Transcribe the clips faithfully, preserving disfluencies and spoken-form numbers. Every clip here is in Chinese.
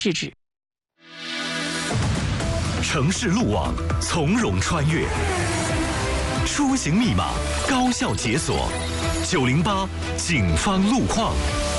制止。 城市路网从容穿越，出行密码高效解锁。九零八警方路况。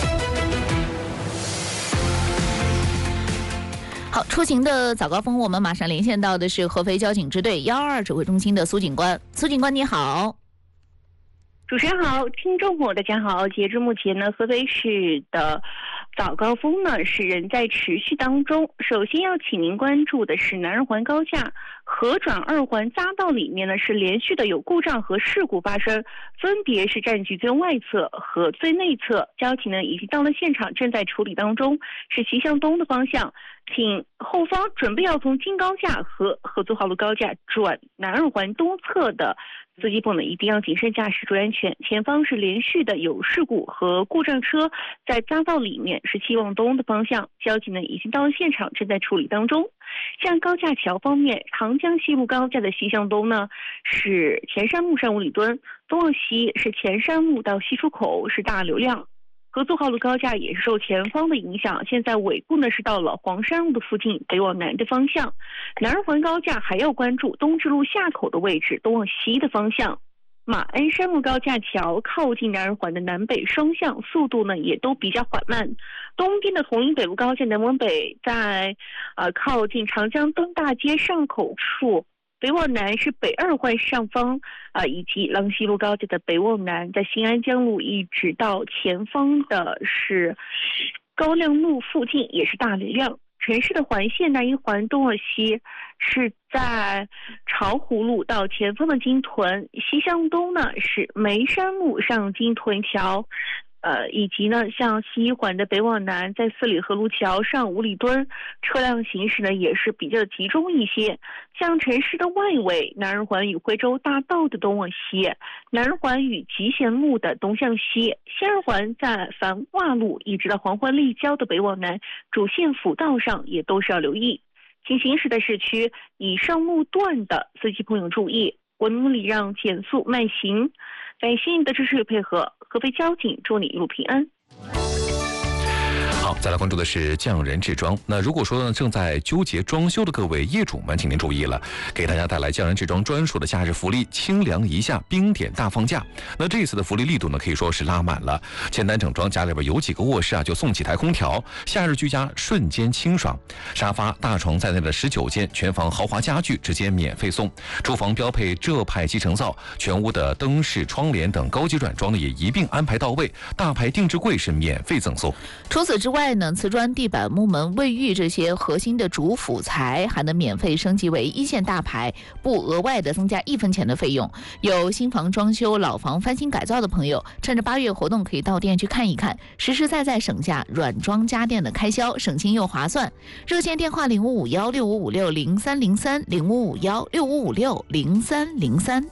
好，出行的早高峰，我们马上连线到的是合肥交警支队幺二二指挥中心的苏警官。苏警官你好。 主持人好，听众朋友大家好。截至目前呢，合肥市的早高峰呢是仍在持续当中。首先要请您关注的是南二环高架河转二环匝道里面呢是连续的有故障和事故发生，分别是占据最外侧和最内侧。交警呢已经到了现场，正在处理当中。是西向东的方向，请后方准备要从京高架和合作号路高架转南二环东侧的司机朋友一定要谨慎驾驶，注意安全。前方是连续的有事故和故障车，在匝道里面是西往东的方向，交警呢已经到了现场，正在处理当中。像高架桥方面，长江西路高架的西向东呢是前山木上五里墩，东往西是前山木到西出口是大流量。合作号路高架也是受前方的影响，现在尾部呢是到了黄山路的附近，北往南的方向。南二环高架还要关注东直路下口的位置，东往西的方向。马鞍山路高架桥靠近南二环的南北双向，速度呢也都比较缓慢。东边的铜陵北路高架南往北，在呃靠近长江东大街上口处。北往南是北二环上方啊、呃，以及郎西路高架的北往南，在新安江路一直到前方的是高亮路附近也是大流量。城市的环线南一环东往西是在巢湖路到前方的金屯，西向东呢是梅山路上金屯桥。呃，以及呢，像西一环的北往南，在四里河路桥上五里墩，车辆行驶呢也是比较集中一些。像城市的外围，南二环与徽州大道的东往西，南二环与集贤路的东向西，西二环在繁华路一直到黄昏立交的北往南，主线辅道上也都是要留意。请行驶的市区以上路段的司机朋友注意，文明礼让，减速慢行。感谢你的支持与配合，合肥交警祝你一路平安。 好，再来关注的是匠人制装。那如果说呢正在纠结装修的各位业主们，请您注意了，给大家带来匠人制装专属的夏日福利——清凉一夏冰点大放价。那这次的福利力度呢，可以说是拉满了。简单整装，家里边有几个卧室啊，就送几台空调，夏日居家瞬间清爽。沙发、大床在内的十九件全房豪华家具直接免费送。厨房标配浙派集成灶，全屋的灯饰、窗帘等高级软装呢也一并安排到位。大牌定制柜是免费赠送。 除此之外呢，瓷砖、地板、木门、卫浴这些核心的主辅材还能免费升级为一线大牌，不额外的增加一分钱的费用。有新房装修、老房翻新改造的朋友，趁着八月活动可以到店去看一看，实实在在省下软装家电的开销，省心又划算。热线电话零五五幺六五五六零三零三零五五幺六五五六零三零三。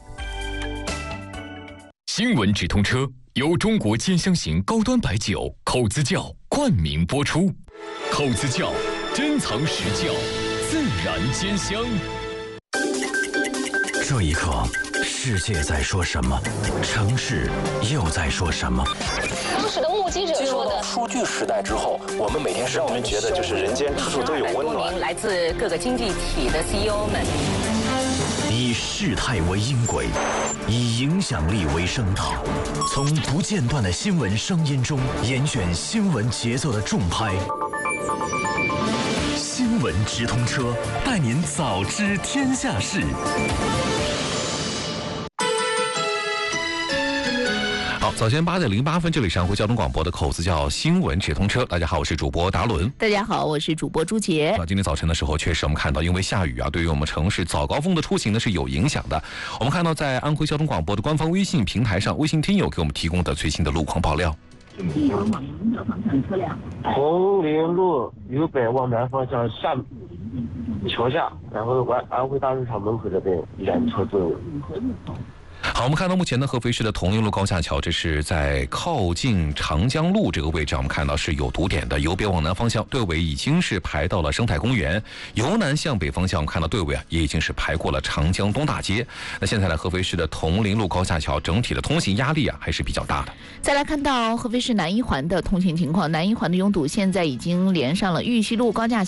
新闻直通车由中国兼香型高端白酒口子窖冠名播出。口子窖珍藏实窖，自然兼香。 这一刻，世界在说什么？城市又在说什么？ 当时的目击者说的， 数据时代之后，我们每天让我们觉得就是人间处处都有温暖。 来自各个经济体的 C E O 们， 以事态为音轨，以影响力为声道，从不间断的新闻声音中严选新闻节奏的重拍。新闻直通车，带您早知天下事。 好，早间八点零八分，这里是安徽交通广播的口子窖新闻直通车。大家好，我是主播达伦。 大家好，我是主播朱杰。 那今天早晨的时候，确实我们看到，因为下雨啊，对于我们城市早高峰的出行呢是有影响的。我们看到，在安徽交通广播的官方微信平台上，微信听友给我们提供的最新的路况爆料。 铜陵路由北往南方向下桥下，然后安安徽大市场门口这边依然车多。 好，我们看到目前的合肥市的铜陵路高架桥，这是在靠近长江路这个位置，我们看到是有堵点的。由北往南方向队尾已经是排到了生态公园，由南向北方向，我们看到队尾啊也已经是排过了长江东大街。那现在呢，合肥市的铜陵路高架桥整体的通行压力啊还是比较大的。 再来看到合肥市南一环的通行情况，南一环的拥堵现在已经连上了玉溪路高架桥。